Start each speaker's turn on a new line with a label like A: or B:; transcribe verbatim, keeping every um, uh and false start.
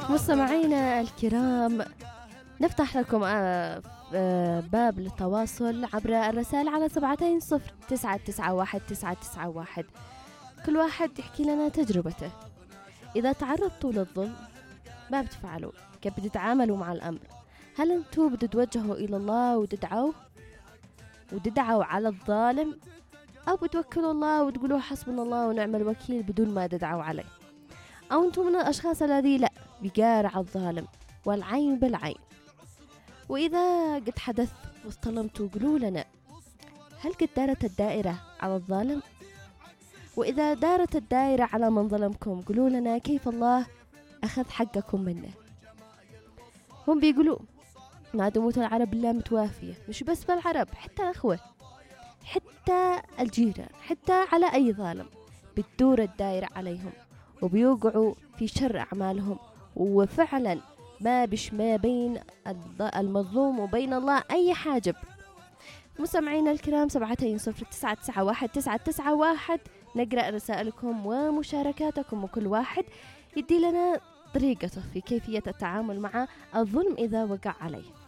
A: مستمعينا الكرام، نفتح لكم آه، آه، باب للتواصل عبر الرسائل على سبعتين صفر تسعة تسعة واحد تسعة تسعة واحد. كل واحد يحكي لنا تجربته. إذا تعرضتوا للظلم ما بتفعلوا، كيف بتتعاملوا مع الأمر؟ هل أنتوا بتتوجهوا إلى الله وتدعوا وتدعوا على الظالم، أو بتوكلوا الله وتقولوا حسبنا الله ونعم الوكيل بدون ما تدعوا عليه؟ أو أنتم من الأشخاص الذي لا بيقارع الظالم والعين بالعين؟ وإذا قد حدث واستلمتوا قولوا لنا، هل قد دارت الدائرة على الظالم؟ وإذا دارت الدائرة على من ظلمكم قولوا لنا كيف الله أخذ حقكم منه. هم بيقولوا ما دموت العرب لا متوافية، مش بس بالعرب، حتى الأخوة، حتى الجيران، حتى على أي ظالم بتدور الدائرة عليهم وبيوقعوا في شر أعمالهم. وفعلا ما بش ما بين المظلوم وبين الله أي حاجب. مستمعينا الكرام، سبعتين صفر تسعة تسعة واحد تسعة تسعة واحد، نقرأ رسائلكم ومشاركاتكم، وكل واحد يدي لنا طريقته في كيفية التعامل مع الظلم إذا وقع عليه.